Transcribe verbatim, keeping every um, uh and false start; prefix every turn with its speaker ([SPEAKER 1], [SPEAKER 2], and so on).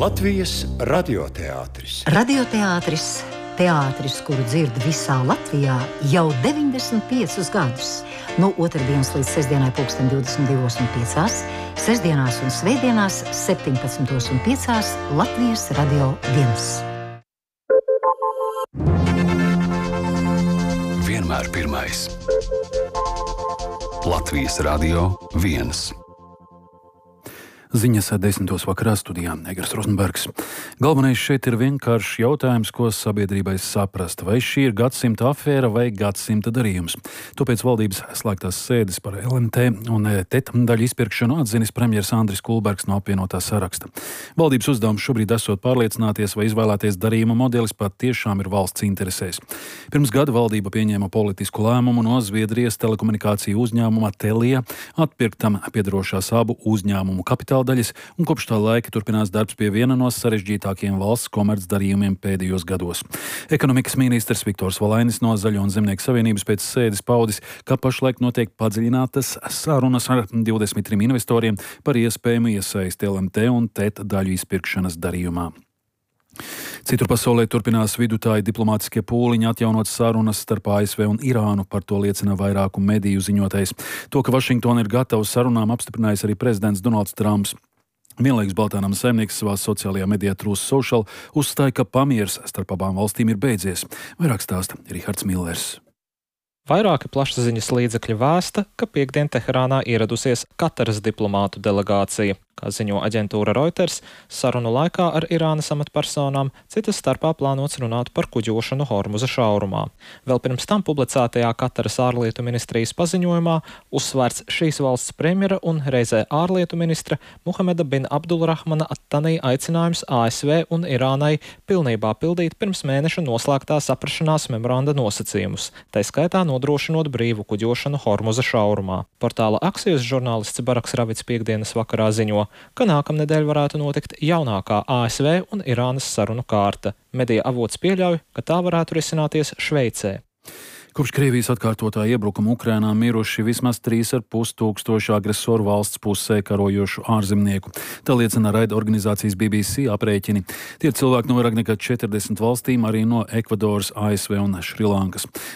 [SPEAKER 1] Latvijas radioteātris.
[SPEAKER 2] Radioteātris, teātris, kuru dzird visā Latvijā jau deviņdesmit piecus gadus. No otrdienas līdz sestdienai pulksten divdesmit divos un piecās, sestdienās un svētdienās septiņpadsmitos un piecās Latvijas Radio viens.
[SPEAKER 3] Vienmēr pirmais. Latvijas Radio viens. Ziņas desmitos vakarā studijā Egars Rozenbergs. Galvenais šeit ir vienkāršs jautājums, ko sabiedrībai saprast, vai šī ir gadsimta afēra vai gadsimta darījums. Tāpēc valdības slēgtās sēdes par L M T un T E T daļu izpirkšanu atzinis premjers Andris Kulbergs no apvienotā saraksta. Valdības uzdevums šobrīd esot pārliecināties, vai izvēlēties darījuma modelis pat tiešām ir valsts interesēs. Pirms gada valdība pieņēma politisku lēmumu no Zviedrijas telekomunikāciju uzņēmuma Telia atpirktam piedarošās abu uzņēmumu kapitāla daļas, un kopš tā laika turpinās darbs pie viena no sarežģītākajiem valsts komercdarījumiem pēdējos gados. Ekonomikas ministrs Viktors Valainis no Zaļo un Zemnieku savienības pēc sēdes paudis, ka pašlaik notiek padziļinātas sarunas ar divdesmit trim investoriem par iespējamu iesaisti L M T un T E T daļu izpirkšanas darījumā. Citur pasaulē turpinās vidutāji diplomātiskie pūliņi atjaunot sarunas starp A S V un Irānu, par to liecina vairāku mediju ziņotais. To, ka Vašingtona ir gatava sarunām, apstiprinājis arī prezidents Donalds Trumps. Vienlaikus Baltānam saimnieks savā sociālajā medijā Truth Social uzstāja, ka pamiers starp abām valstīm ir beidzies. Vairāk stāsta Rihards Millers.
[SPEAKER 4] Vairāki plašsaziņas līdzekļi vēsta, ka piektdien Teherānā ieradusies Kataras diplomātu delegācija. Kā ziņo aģentūra Reuters, sarunu laikā ar Irānas amatpersonām citas starpā plānots runāt par kuģošanu Hormuza šaurumā. Vēl pirms tam publicētajā Kataras ārlietu ministrijas paziņojumā uzsvērts šīs valsts premjera un reizē ārlietu ministra Muhameda bin Abdulrahmana At-Tanī aicinājums A S V un Irānai pilnībā pildīt pirms mēneša noslēgtā saprašanās memoranda nosacījumus, tai skaitā nodrošinot brīvu kuģošanu Hormuza šaurumā. Portāla Axios žurnālists Baraks Ravits piekdienas vakarā ziņo, ka nākamnedēļ varētu notikt jaunākā A S V un Irānas sarunu kārta. Medija avots pieļauj, ka tā varētu risināties Šveicē.
[SPEAKER 3] Kopš Krievijas atkārtotā iebrukuma Ukrainā miruši vismaz trīs ar pus tūkstoši agresoru valsts pusē karojošu ārzemnieku. Tā liecina raida organizācijas B B C aprēķini. Tie cilvēki no vairāk nekā četrdesmit valstīm, arī no Ekvadoras, A S V un Šrilankas.